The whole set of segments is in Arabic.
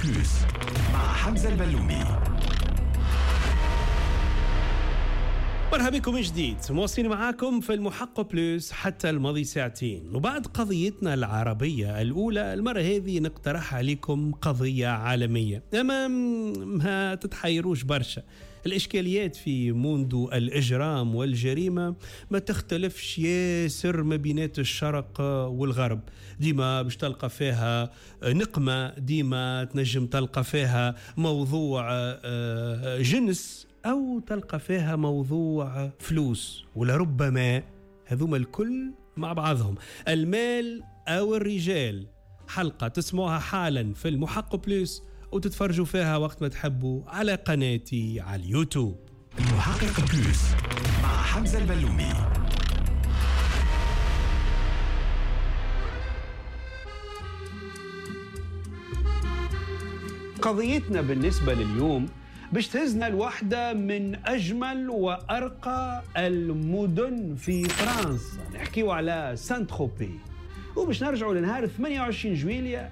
بلوس مع حمزة البلومي. مرحبا بكم من جديد، مواصلين معاكم في المحق بلوس حتى الماضي ساعتين. وبعد قضيتنا العربية الأولى، المرة هذه نقترح عليكم قضية عالمية. أما ما تتحيروش برشا، الإشكاليات في موندو الإجرام والجريمة ما تختلفش ياسر ما بينات الشرق والغرب. ديما باش تلقى فيها نقمة، ديما تنجم تلقى فيها موضوع جنس، أو تلقى فيها موضوع فلوس، ولربما هذوما الكل مع بعضهم، المال أو الرجال. حلقة تسمعها حالا في المحق بلوس وتتفرجوا فيها وقت ما تحبوا على قناتي على اليوتيوب. المحقق بلوس مع حمزة البلومي. قضيتنا بالنسبة لليوم باش تهزنا الواحدة من أجمل وأرقى المدن في فرنسا، نحكيو على سانت تروبي، وباش نرجعوا لنهار 28 جويلية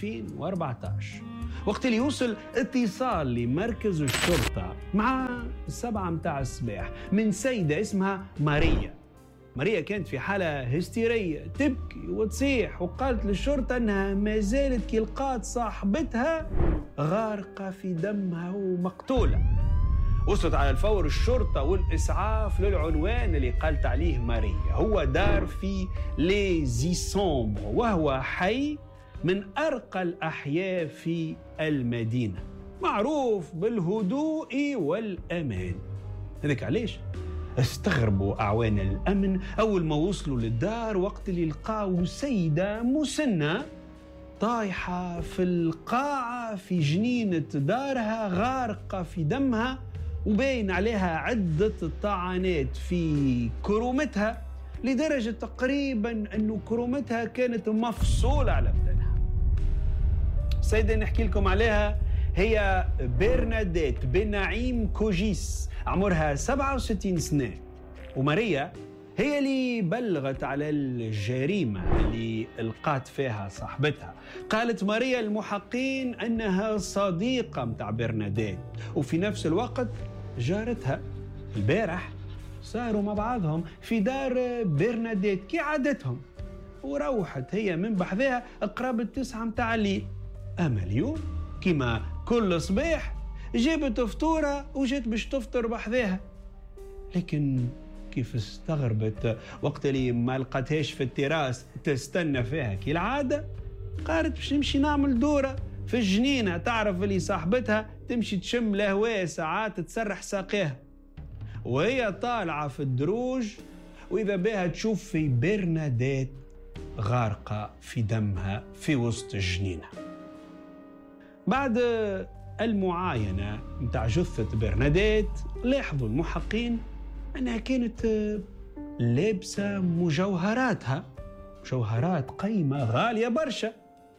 2014 وقت اللي يوصل اتصال لمركز الشرطة مع 7 متاع الصباح من سيدة اسمها ماريا كانت في حالة هستيرية، تبكي وتصيح، وقالت للشرطة أنها ما زالت كي لقات صاحبتها غارقة في دمها ومقتولة. وصلت على الفور الشرطة والإسعاف للعنوان اللي قالت عليه ماريا، هو دار في لي زيسومبر، وهو حي من أرقى الأحياء في المدينة، معروف بالهدوء والأمان. هذاك علاش استغربوا أعوان الأمن أول ما وصلوا للدار وقت اللي لقاو سيدة مسنة طايحة في القاعة في جنينة دارها غارقة في دمها، وبين عليها عدة طعنات في كرومتها لدرجة تقريبا أنه كرومتها كانت مفصولة على بدنها. السيدة نحكي لكم عليها هي برناديت بن نعيم كوجيس، عمرها 67 سنة، وماريا هي اللي بلغت على الجريمة اللي لقات فيها صاحبتها. قالت ماريا المحققين أنها صديقة متاع برناديت وفي نفس الوقت جارتها. البارح صاروا مع بعضهم في دار برناديت كي عادتهم، وروحت هي من بحذها قرابة 9 متاع الليل. أما اليوم كما كل صباح جابت فطورة وجات باش تفطر بحذها، لكن كيف استغربت وقت اللي ما لقتهاش في التراس تستنى فيها كي العادة، قالت باش نمشي نعمل دورة في الجنينة، تعرف اللي صاحبتها تمشي تشم الهواء ساعات تسرح ساقيها، وهي طالعة في الدروج وإذا بها تشوف في برناديت غارقة في دمها في وسط الجنينة. بعد المعاينة متاع جثة برناديت لاحظوا المحققين أنها كانت لابسة مجوهراتها، مجوهرات قيمة غالية برشا.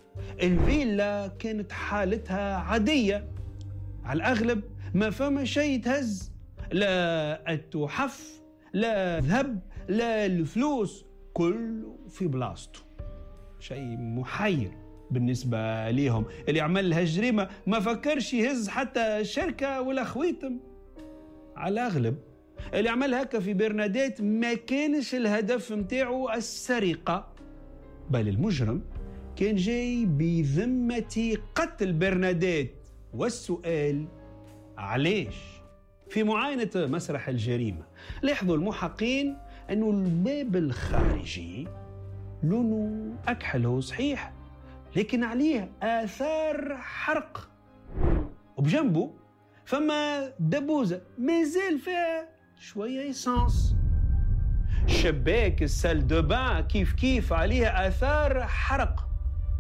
الفيلا كانت حالتها عادية، على الأغلب ما فما شيء تهز، لا التحف لا ذهب لا الفلوس، كله في بلاصته. شيء محير بالنسبة ليهم، اللي عمل لها الجريمة ما فكرش يهز حتى شركة ولا خويتم. على الأغلب اللي عمل هكا في برناديت ما كانش الهدف متاعه السرقة، بل المجرم كان جاي بذمة قتل برناديت. والسؤال علاش؟ في معاينة مسرح الجريمة لاحظوا المحققين أنه الباب الخارجي لونه أكحل، هو صحيح، لكن عليه آثار حرق، وبجنبه فما دبوزة ما زال فيها شوية إسانس. شباك السال دو بان كيف عليها آثار حرق.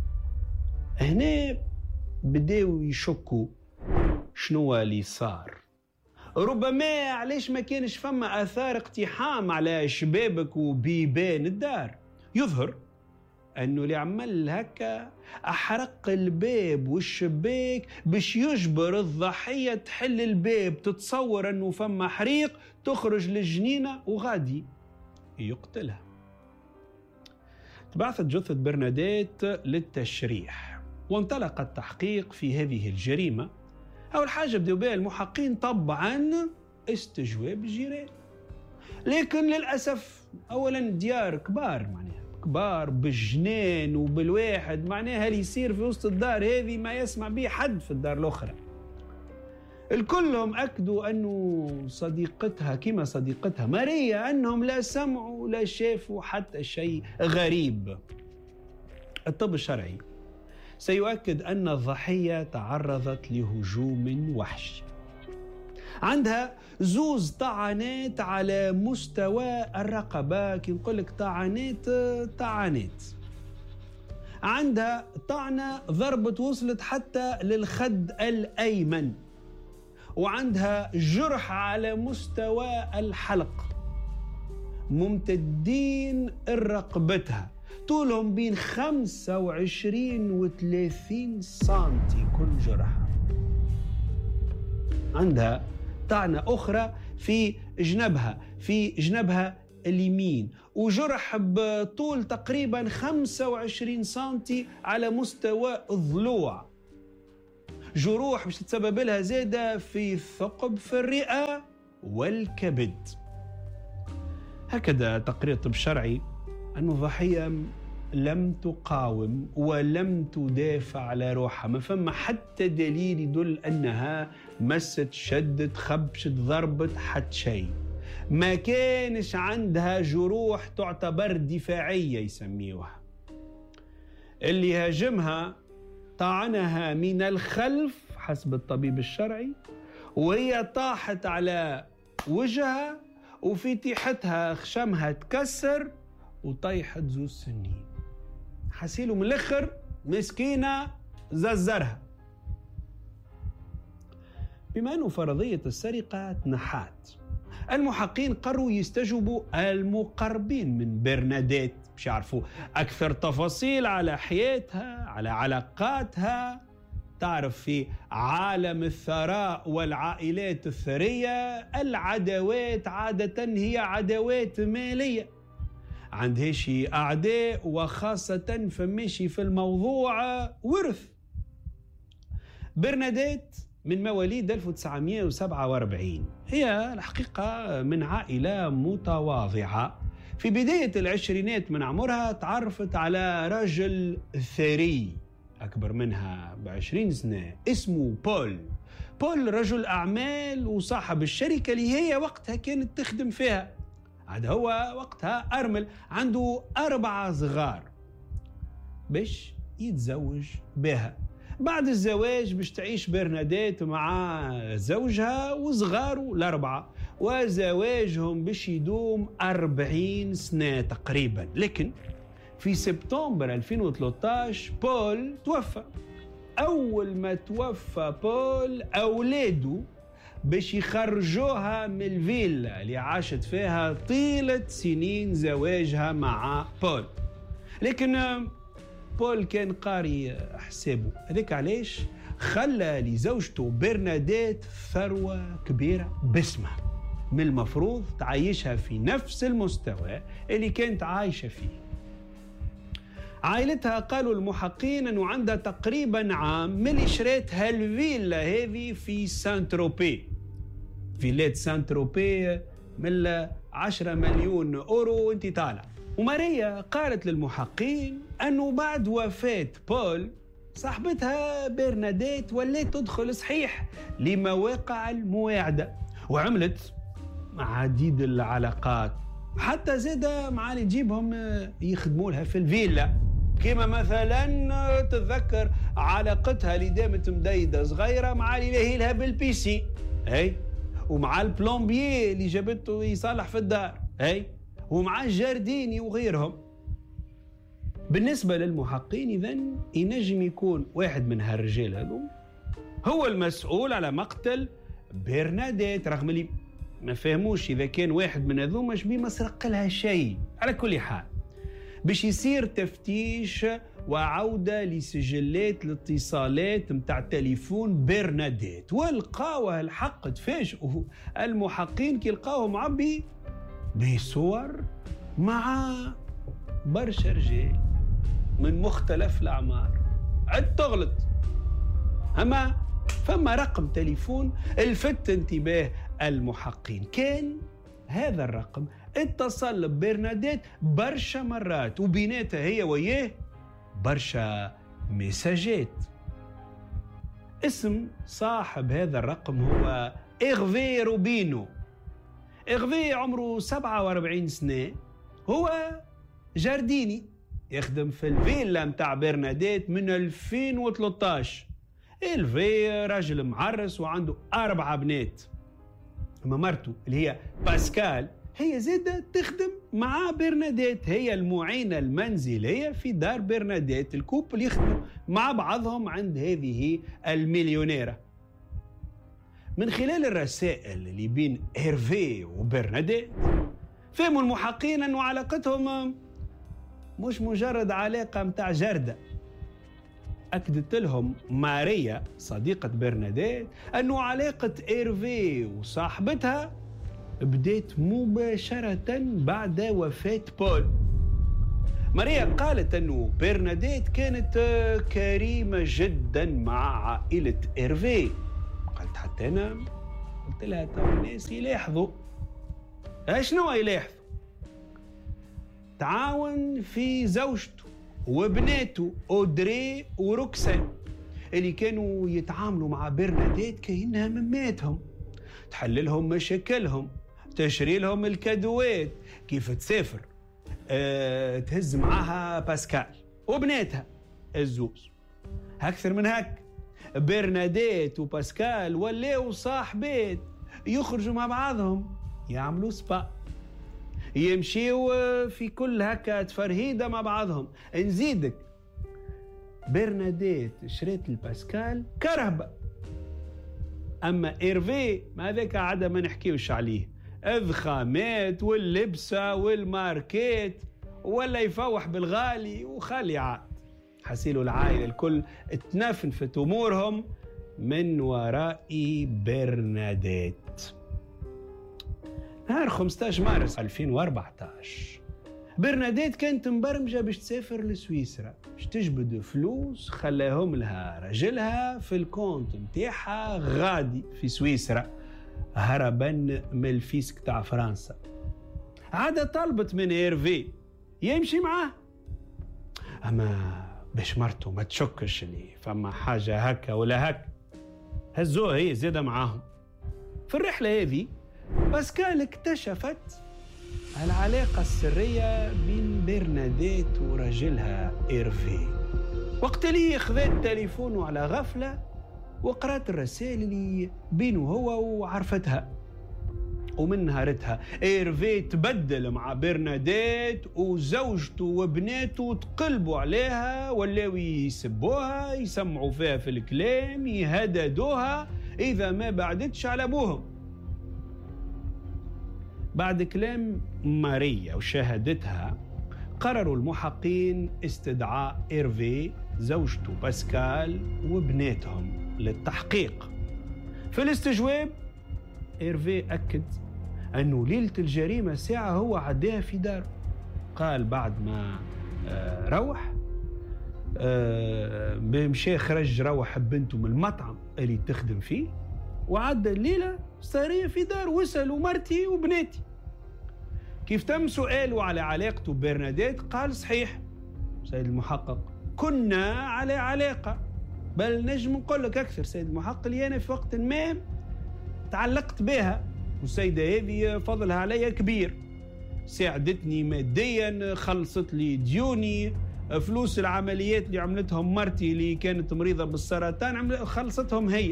هنا بداوا يشكوا شنو اللي صار. ربما علاش ما كانش فما آثار اقتحام على شبابك وبيبان الدار. يظهر أنه اللي عمل هكا أحرق الباب والشباك باش يجبر الضحية تحل الباب، تتصور أنه فما حريق، تخرج للجنينة وغادي يقتلها. تبعثت جثة برناديت للتشريح وانطلق التحقيق في هذه الجريمة. أول حاجة بدأوا بها المحققين طبعا استجواب الجيران، لكن للأسف أولا ديار كبار، معناها كبار بالجنان وبالواحد، معناها اللي يصير في وسط الدار هذه ما يسمع به حد في الدار الأخرى. الكلهم أكدوا أنه صديقتها كما صديقتها ماريا أنهم لا سمعوا لا شافوا حتى شيء غريب. الطب الشرعي سيؤكد أن الضحية تعرضت لهجوم وحشي، عندها زوز طعنات على مستوى الرقبة، كي نقول لك طعنات، عندها طعنة ضربة وصلت حتى للخد الأيمن، وعندها جرح على مستوى الحلق، ممتدين رقبتها طولهم بين 25 و 30 سنتي كل جرح. عندها طعنة أخرى في جنبها اليمين، وجرح بطول تقريبا 25 سنتي على مستوى الضلوع، جروح باش تتسبب لها زادة في الثقب في الرئة والكبد. هكذا تقرير الطب الشرعي أن الضحية لم تقاوم ولم تدافع على روحها، ما فما حتى دليل يدل أنها مست، شدت، خبشت، ضربت حتى شيء. ما كانش عندها جروح تعتبر دفاعية يسميوها. اللي هاجمها طعنها من الخلف حسب الطبيب الشرعي، وهي طاحت على وجهها، وفي طيحتها خشمها تكسر وطيحت زوز سنين. حسيلو من الاخر مسكينة ززرها. بما أنه فرضية السرقة تنحات، المحققين قرروا يستجوبوا المقربين من برناديت باش يعرفوا أكثر تفاصيل على حياتها، على علاقاتها. تعرف في عالم الثراء والعائلات الثرية العداوات عادة هي عداوات مالية، عندها شي أعداء، وخاصة فماشي في الموضوع ورث. برناديت من مواليد 1947، هي الحقيقة من عائلة متواضعة. في بداية العشرينات من عمرها تعرفت على رجل ثري أكبر منها ب20 سنة اسمه بول رجل أعمال وصاحب الشركة اللي هي وقتها كانت تخدم فيها. عاد هو وقتها أرمل، عنده 4 صغار باش يتزوج بها. بعد الزواج باش تعيش برناديت مع زوجها وصغاره ال4، وزواجهم باش يدوم 40 سنة تقريبا. لكن في سبتمبر 2013 بول توفى. أول ما توفى بول أولاده باش يخرجوها من الفيلا اللي عاشت فيها طيلة سنين زواجها مع بول، لكن بول كان قاري حسابه، هذاك علاش خلى لزوجته برناديت ثروة كبيرة باسمها، من المفروض تعيشها في نفس المستوى اللي كانت عايشة فيه. عائلتها قالوا المحققين أنه عندها تقريبا عام من اللي شريتها الفيلا هذه في سان تروبي. فيلات سان تروبي من 10 مليون أورو وانت طالع. وماريا قالت للمحققين أنه بعد وفاة بول صاحبتها برناديت ولات تدخل صحيح لمواقع المواعدة، وعملت عديد العلاقات، حتى زادة مع اللي تجيبهم يخدموا لها في الفيلا، كما مثلا تتذكر علاقتها اللي دامت مديدة صغيرة مع اللي لاهي لها بالبيسي، هي، ومع البلومبيي اللي جابته يصلح في الدار، هي، ومع الجارديني وغيرهم. بالنسبة للمحققين إذن ينجم يكون واحد من هالرجال هذو هو المسؤول على مقتل برناديت، رغم اللي ما فهموش إذا كان واحد من هذو مش بما سرق لها شيء. على كل حال باش يصير تفتيش وعودة لسجلات الاتصالات متاع تليفون برناديت، ولقاوها الحق تفاجئوا المحققين كي لقاوه معبي بصور مع برشا رجال من مختلف الأعمار. تغلط. أما فما رقم تليفون الفت انتباه المحققين، كان هذا الرقم اتصل ببرناديت برشا مرات وبيناتها هي وياه برشا مساجات. اسم صاحب هذا الرقم هو إغفي روبينو. إغفي عمره 47 سنة، هو جارديني يخدم في الفيلا متاع برناديت من 2013. إغفي راجل معرس وعنده 4 بنات. أما مرته اللي هي باسكال هي زادة تخدم مع برناديت، هي المعينة المنزلية في دار برناديت. الكوبل يخدموا مع بعضهم عند هذه المليونيرة. من خلال الرسائل اللي بين إيرفي وبرناديت فهموا المحققين أنه علاقتهم مش مجرد علاقة متاع جردة. أكدت لهم ماريا صديقة برناديت أنه علاقة إيرفي وصاحبتها بدأت مباشرة بعد وفاة بول. ماريا قالت أنه برناديت كانت كريمة جدا مع عائلة إيرفي. قالت حتى أنا قلت لها تو الناس يلاحظوا. شنو يلاحظوا؟ تعاون في زوجته وبناته أودري وروكسان اللي كانوا يتعاملوا مع برناديت كأنها مماتهم، تحللهم مشاكلهم، تشري لهم الكادوات، كيف تسافر، تهز معاها باسكال وبناتها الزوز. أكثر من هك برناديت وباسكال ولاو صاحبات، يخرجوا مع بعضهم، يعملوا سبا، يمشيوا في كل هكا تفرهيدة مع بعضهم. نزيدك برناديت شريت الباسكال كرهبة، أما إيرفي ما ذاك عادة ما نحكيوش عليه، الضخامات واللبسة والماركات ولا يفوح بالغالي وخلي عاد. حسيلوا العائلة الكل تنفنفت أمورهم من وراء برناديت. نهار 15 مارس 2014 برناديت كانت مبرمجة باش تسافر لسويسرا، باش تجبد فلوس خلاهم لها رجلها في الكونت متاعها غادي في سويسرا هربا من الفيسك تاع فرنسا. عادة طلبت من إيرفي يمشي معاه، أما باش مرته ما تشكش اللي فما حاجة هكا ولا هكا هزوها هي زيادة معاهم. في الرحلة هذه باسكال اكتشفت العلاقة السرية بين برناديت ورجلها إيرفي. وقت اللي خذت تليفونه على غفلة وقرأت الرسائل اللي بينه هو وعرفتها، ومن نهارتها إيرفي تبدل مع برناديت وزوجته وبناته تقلبوا عليها، ولاو يسبوها، يسمعوا فيها في الكلام، يهددوها إذا ما بعدتش على أبوهم. بعد كلام ماريا وشهادتها قرروا المحققين استدعاء إيرفي زوجته باسكال وبناتهم للتحقيق. في الاستجواب إيرفي أكد أنه ليلة الجريمة ساعة هو عداها في داره. قال بعد ما روح بمشي خرج روح بنته من المطعم اللي تخدم فيه وعدى الليلة سارية في دار، وسألوا مرتي وبناتي. كيف تم سؤاله على علاقته ببرناديت قال صحيح سيد المحقق كنا على علاقة، بل نجم نقول لك أكثر سيد المحقق اللي أنا في وقت ما تعلقت بها، والسيدة هذه فضلها علي كبير، ساعدتني ماديا، خلصت لي ديوني، فلوس العمليات اللي عملتهم مرتي اللي كانت مريضة بالسرطان خلصتهم هي.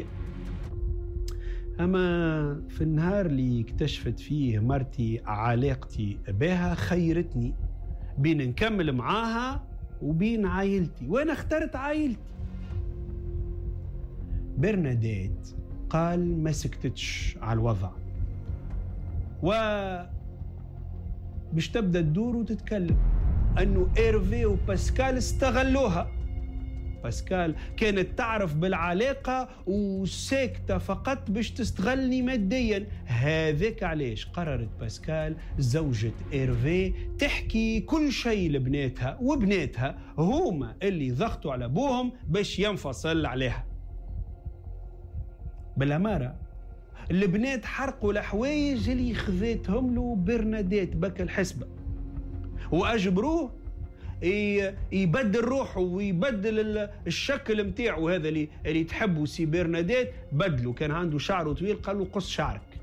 أما في النهار اللي اكتشفت فيه مرتي علاقتي بها خيرتني بين نكمل معاها وبين عائلتي، وأنا اخترت عائلتي. برناديت قال ما سكتتش على الوضع باش تبدأ تدور وتتكلم أنه إيرفي وباسكال استغلوها باسكال كانت تعرف بالعلاقة وساكتة فقط باش تستغلني ماديا. هذاك علاش قررت باسكال زوجة إيرفي تحكي كل شيء لبناتها، وبناتها هما اللي ضغطوا على أبوهم باش ينفصل عليها. بالأمارة البنات حرقوا الحوايج اللي خذتهم له برناديت بك الحسبة، وأجبروه يبدل روحه ويبدل الشكل متاعه هذا اللي تحبه سي برناديت. بدله، كان عنده شعره طويل قال له قص شعرك.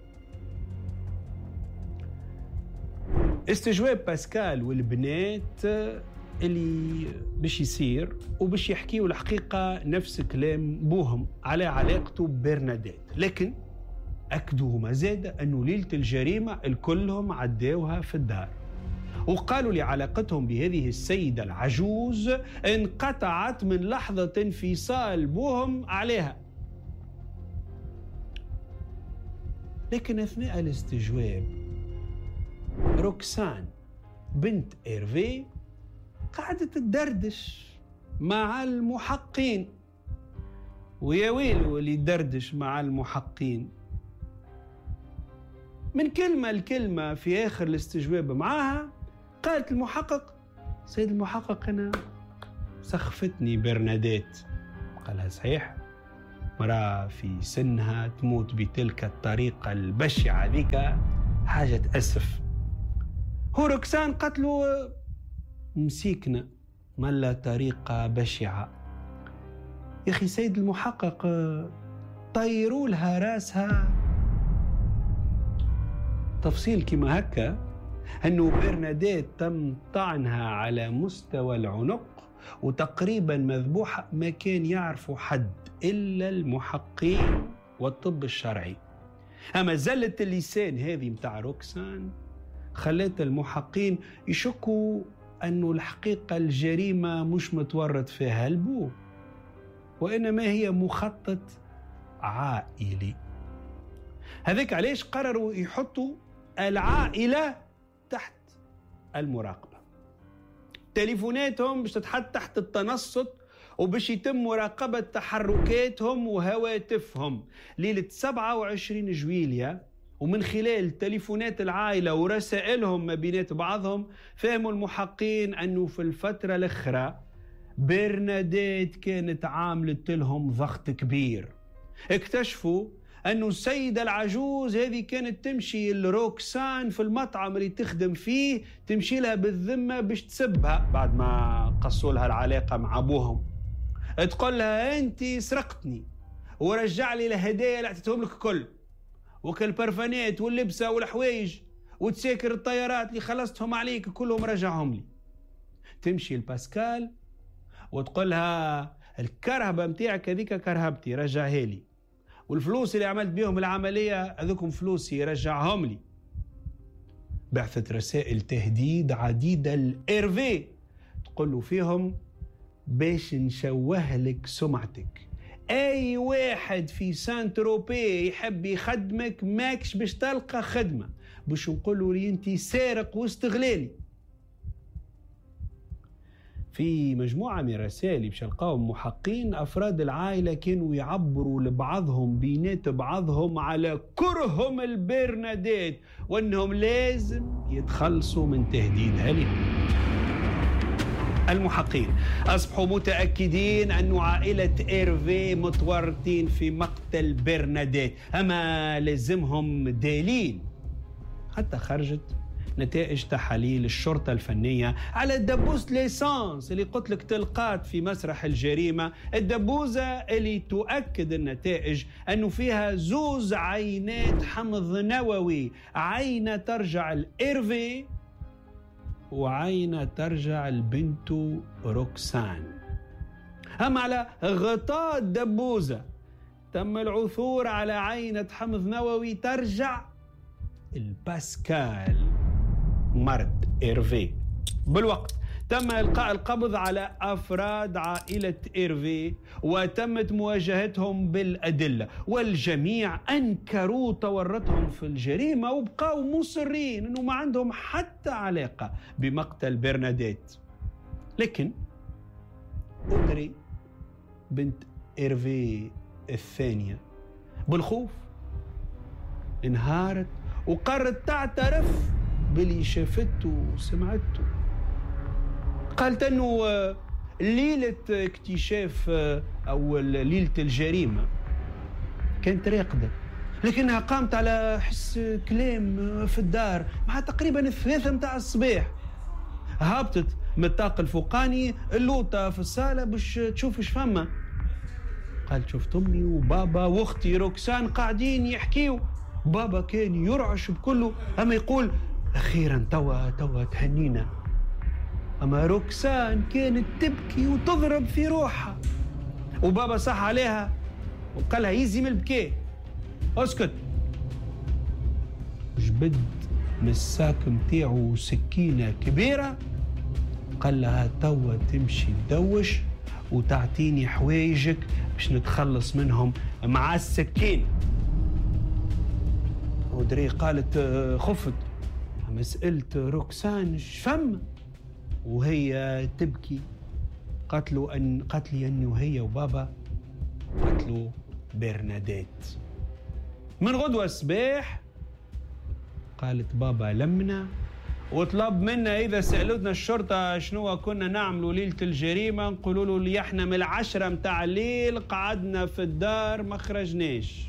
استجواب باسكال والبنات اللي باش يصير وباش يحكيوا الحقيقة نفس كلام بوهم على علاقته ببرناديت، لكن أكدوا ما زاد أنه ليلة الجريمة الكلهم عداوها في الدار، وقالوا لي علاقتهم بهذه السيدة العجوز انقطعت من لحظة انفصال بوهم عليها. لكن أثناء الاستجواب روكسان بنت إيرفي قعدت تدردش مع المحقين، ويا ويلو اللي يدردش مع المحقين. من كلمة لكلمة في آخر الاستجواب معاها قالت المحقق: سيد المحقق أنا سخفتني برناديت. قالها: صحيح، مرأة في سنها تموت بتلك الطريقة البشعة ذيك حاجة تأسف. هو روكسان قتله مسيكنا ملا طريقة بشعة. يا أخي سيد المحقق طيروا لها راسها. تفصيل كما هكا أنه برناديت تم طعنها على مستوى العنق وتقريبا مذبوحة، ما كان يعرفوا حد إلا المحققين والطب الشرعي. أما زلة اللسان هذه متاع روكسان خلت المحققين يشكوا أنه الحقيقة الجريمة مش متورط فيها البو، وإنما هي مخطط عائلي. هذاك علاش قرروا يحطوا العائلة تحت المراقبة. تليفوناتهم باش تتحط تحت التنصت وباش يتم مراقبة تحركاتهم وهواتفهم. ليلة 27 جويلية ومن خلال تليفونات العائلة ورسائلهم ما بينات بعضهم فهموا المحققين أنه في الفترة الأخرى برناديت كانت عاملة لهم ضغط كبير. اكتشفوا أنه السيدة العجوز هذه كانت تمشي لروكسان في المطعم اللي تخدم فيه، تمشي لها بالذمة باش تسبها بعد ما قصوا لها العلاقة مع أبوهم. تقول لها: أنت سرقتني ورجع لي الهدايا اللي اعطيتهم لك كل، وكالبرفانات واللبسة والحوايج وتساكر الطيارات اللي خلصتهم عليك كلهم رجعهم لي. تمشي لباسكال وتقول لها: الكرهبة متاعك هذيك كرهبتي رجعها لي، والفلوس اللي عملت بيهم العملية هذوكم فلوسي رجعهم لي. بعثت رسائل تهديد عديدة لإيرفي تقول له فيهم: باش نشوه لك سمعتك، أي واحد في سان تروبي يحب يخدمك ماكش باش تلقى خدمة، باش نقولوا لي أنت سارق واستغلالي. في مجموعة من الرسائل باش يلقاهم محققين أفراد العائلة كانوا يعبروا لبعضهم بينات بعضهم على كرههم البرناديت وأنهم لازم يتخلصوا من تهديدها لهم. المحققين أصبحوا متأكدين أن عائلة إيرفي متورطين في مقتل برناديت، أما لازمهم دليل. حتى خرجت نتائج تحاليل الشرطة الفنية على دبوس ليسانس اللي قلت لك تلقات في مسرح الجريمة، الدبوزة اللي تؤكد النتائج أنه فيها 2 عينات حمض نووي، عينة ترجع لإيرفي وعينة ترجع لبنته روكسان. أما على غطاء الدبوزة تم العثور على عينة حمض نووي ترجع الباسكال مرد إيرفي. بالوقت تم إلقاء القبض على أفراد عائلة إيرفي وتمت مواجهتهم بالأدلة، والجميع أنكروا تورطهم في الجريمة وبقوا مصرين أنه ما عندهم حتى علاقة بمقتل برناديت. لكن أدري بنت إيرفي الثانية بالخوف انهارت وقررت تعترف باللي شافته وسمعته. قالت أنه ليلة اكتشاف أو ليلة الجريمة كانت راقدة، لكنها قامت على حس كلام في الدار مع تقريبا 3 متاع الصباح. هابطت من الطاق الفوقاني اللوطة في الصالة باش تشوف اش فما. قالت شفت أمي وبابا واختي روكسان قاعدين يحكيوا. بابا كان يرعش بكله، أما يقول أخيرا توا تهنينا. أما روكسان كانت تبكي وتضرب في روحها، وبابا صح عليها وقالها يزي من البكاء، اسكت. جبد من الساك متاعو سكينة كبيرة، قال لها توا تمشي تدوش وتعطيني حوايجك باش نتخلص منهم مع السكين. ودري قالت خفت. مسألة روكسان شفم وهي تبكي. قالت لي أني وهي وبابا قتلوا برناديت. من غدوة الصباح قالت بابا لمنا وطلب منا إذا سألتنا الشرطة شنو كنا نعملوا ليلة الجريمة نقولوا له اللي احنا من 10 متاع الليل قعدنا في الدار ما خرجناش.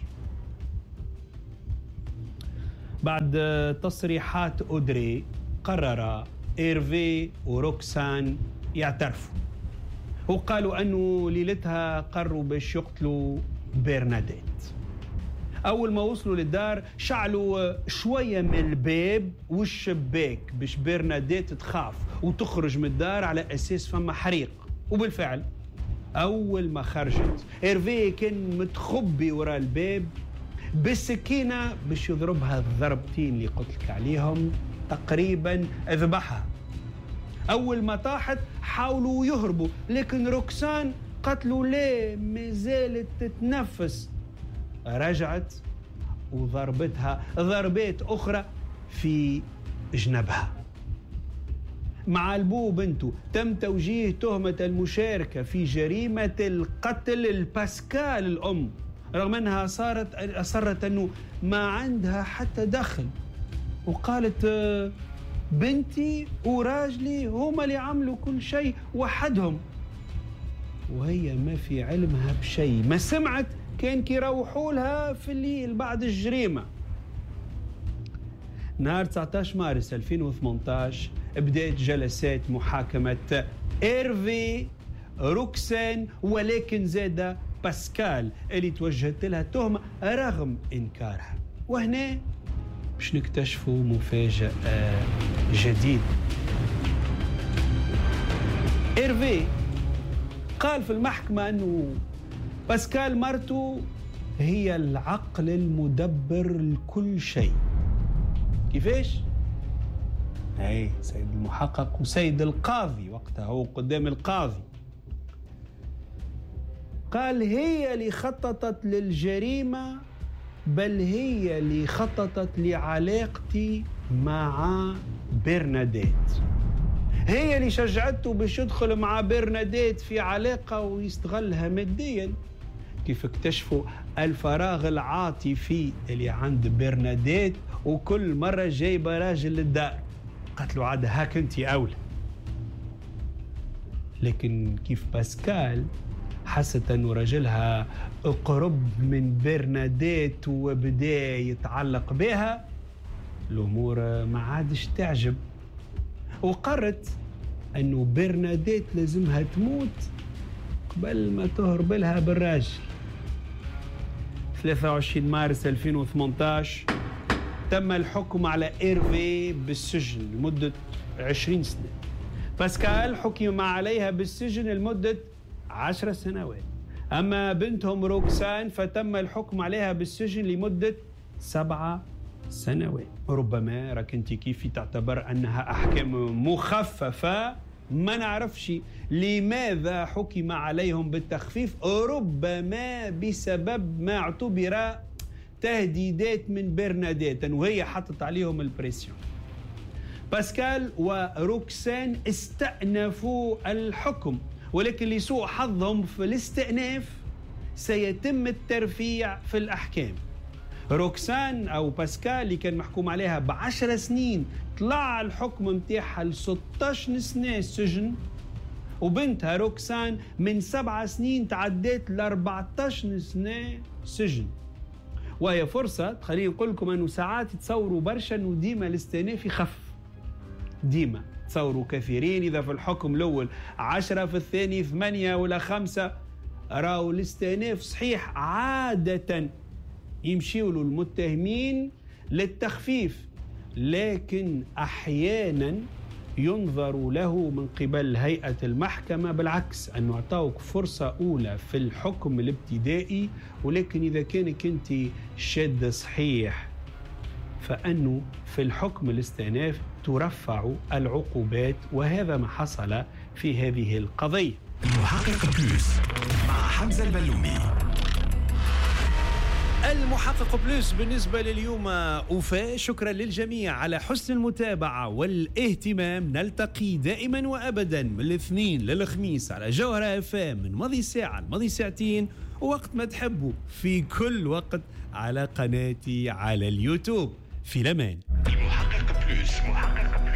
بعد تصريحات أودري قرر إيرفي وروكسان يعترفوا، وقالوا أنه ليلتها قرروا باش يقتلوا برناديت. أول ما وصلوا للدار شعلوا شوية من الباب والشباك باش برناديت تخاف وتخرج من الدار على أساس فما حريق. وبالفعل أول ما خرجت إيرفي كان متخبي وراء الباب بالسكينة باش يضربها الضربتين اللي قلت لك عليهم، تقريبا ذبحها. أول ما طاحت حاولوا يهربوا، لكن روكسان قتلوا ليه ما زالت تتنفس. رجعت وضربتها ضربات أخرى في جنبها. مع البو بنته تم توجيه تهمة المشاركة في جريمة القتل الباسكال الأم، رغم أنها أصرت أنه ما عندها حتى دخل، وقالت بنتي وراجلي هما اللي عملوا كل شيء وحدهم، وهي ما في علمها بشيء. ما سمعت كان كيروحوا لها في الليل بعد الجريمة. نهار 19 مارس 2018 بدأت جلسات محاكمة إيرفي، روكسان، ولكن زاد باسكال اللي توجهت لها تهمة رغم إنكارها. وهنا باش نكتشفوا مفاجأة جديدة. إيرفي قال في المحكمة أنه باسكال مرته هي العقل المدبر لكل شيء. كيفاش؟ أي سيد المحقق وسيد القاضي وقتها هو قدام القاضي قال هي اللي خططت للجريمة، بل هي اللي خططت لعلاقتي مع برناديت، هي اللي شجعته باش يدخل مع برناديت في علاقة ويستغلها ماديا. كيف اكتشفوا الفراغ العاطفي اللي عند برناديت، وكل مرة جايبة راجل للدار قتلوا عاد هاك انت أولى. لكن كيف باسكال حست أنه رجلها اقرب من برناديت وبدأ يتعلق بها، الأمور ما عادش تعجب، وقررت أنه برناديت لازمها تموت قبل ما تهرب لها بالراجل. 23 مارس 2018 تم الحكم على إيرفي بالسجن لمدة 20 سنة. باسكال حكم عليها بالسجن لمدة 10 سنوات. أما بنتهم روكسان فتم الحكم عليها بالسجن لمدة 7 سنوات. ربما راك انت كيف تعتبر أنها أحكام مخففة، ما نعرفش لماذا حكم عليهم بالتخفيف، ربما بسبب ما اعتبر تهديدات من برناديت وهي حطت عليهم البريسيون. باسكال وروكسان استأنفوا الحكم ولكن لسوء حظهم في الاستئناف سيتم الترفيع في الأحكام. روكسان أو باسكال اللي كان محكوم عليها ب10 سنين طلع الحكم متاعها ل 16 سنة سجن، وبنتها روكسان من 7 سنين تعديت ل 14 سنة سجن. وهي فرصة خليني نقول لكم أنه ساعات تصوروا برشا أنه ديما الاستئناف يخف، ديما تصوروا كثيرين إذا في الحكم الأول 10، في الثاني 8 ولا 5، راهو الاستئناف صحيح عادة يمشيوا له المتهمين للتخفيف، لكن أحيانا ينظر له من قبل هيئة المحكمة بالعكس، أنه أعطاوك فرصة أولى في الحكم الابتدائي، ولكن إذا كانك أنت شاد صحيح فأنه في الحكم الاستئناف ترفع العقوبات، وهذا ما حصل في هذه القضية. المحقق بلوس مع حمزة البلومي. المحقق بلوس بالنسبة لليوم وفاء. شكرا للجميع على حسن المتابعة والاهتمام. نلتقي دائما وأبدا من الاثنين للخميس على جوهرة FM من ماضي ساعة لماضي ساعتين، ووقت ما تحبوا في كل وقت على قناتي على اليوتيوب. في الأمان. المحقق بلوس.